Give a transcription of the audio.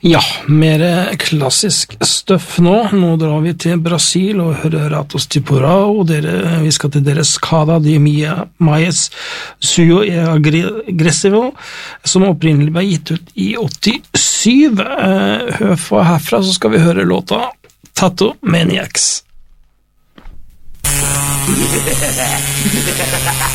Ja, mer klassisk stuff nå. Nå drar vi til Brasil og hører Ratos Tipurao. Vi skal til deres Cada de Maies Suyo e Aggressivo, som opprinnelig ble gitt ut i 87. Herfra så skal vi høre låta Tattoo Maniacs.